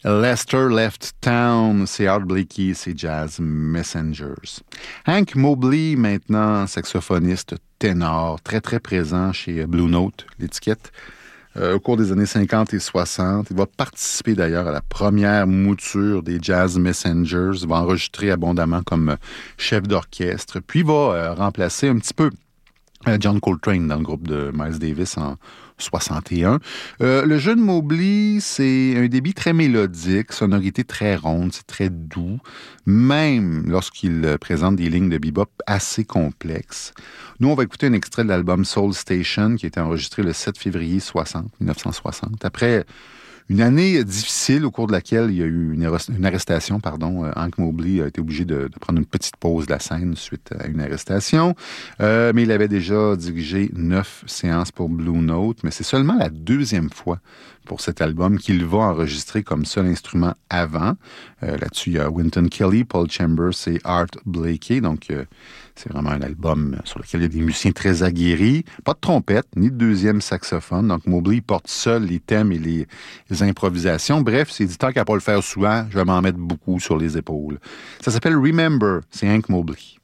Lester Left Town, c'est Art Blakey, c'est Jazz Messengers. Hank Mobley, maintenant saxophoniste ténor, très très présent chez Blue Note, l'étiquette, au cours des années 50 et 60. Il va participer d'ailleurs à la première mouture des Jazz Messengers. Il va enregistrer abondamment comme chef d'orchestre, puis il va remplacer un petit peu John Coltrane dans le groupe de Miles Davis en 61. Le jeune Mobley, c'est un débit très mélodique, sonorité très ronde, c'est très doux, même lorsqu'il présente des lignes de bebop assez complexes. Nous, on va écouter un extrait de l'album Soul Station qui a été enregistré le 7 février 1960. Après une année difficile au cours de laquelle il y a eu une arrestation, Hank Mobley a été obligé de prendre une petite pause de la scène suite à une arrestation. Mais il avait déjà dirigé 9 séances pour Blue Note, mais c'est seulement la deuxième fois pour cet album qu'il va enregistrer comme seul instrument avant. Là-dessus, il y a Wynton Kelly, Paul Chambers et Art Blakey. Donc, c'est vraiment un album sur lequel il y a des musiciens très aguerris. Pas de trompette, ni de deuxième saxophone. Donc, Mobley porte seul les thèmes et les improvisations. Bref, c'est dit tant qu'à pas le faire souvent, je vais m'en mettre beaucoup sur les épaules. Ça s'appelle Remember, c'est Hank Mobley.